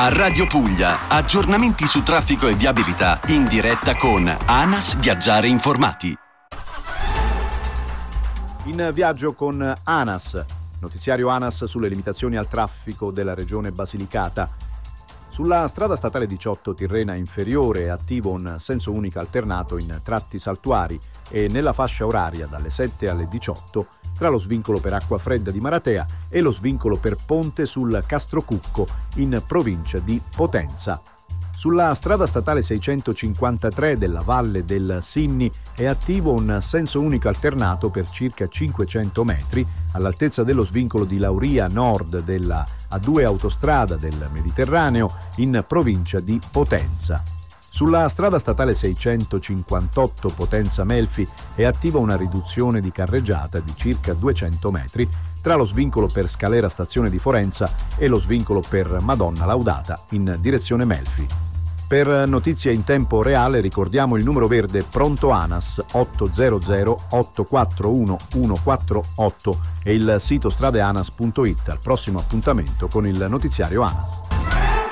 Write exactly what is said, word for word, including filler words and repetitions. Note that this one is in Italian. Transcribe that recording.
A Radio Puglia, aggiornamenti su traffico e viabilità in diretta con ANAS Viaggiare Informati. In viaggio con ANAS, notiziario ANAS sulle limitazioni al traffico della regione Basilicata. Sulla strada statale diciotto Tirrena inferiore è attivo un senso unico alternato in tratti saltuari e nella fascia oraria dalle sette alle diciotto tra lo svincolo per Acquafredda di Maratea e lo svincolo per Ponte sul Castrocucco in provincia di Potenza. Sulla strada statale seicentocinquantatré della Valle del Sinni è attivo un senso unico alternato per circa cinquecento metri all'altezza dello svincolo di Lauria Nord della A due autostrada del Mediterraneo in provincia di Potenza. Sulla strada statale seicentocinquantotto Potenza-Melfi è attiva una riduzione di carreggiata di circa duecento metri tra lo svincolo per Scalera Stazione di Forenza e lo svincolo per Madonna Laudata in direzione Melfi. Per notizie in tempo reale ricordiamo il numero verde pronto ANAS otto zero zero otto quattro uno uno quattro otto e il sito stradeanas punto it. Al prossimo appuntamento con il notiziario ANAS.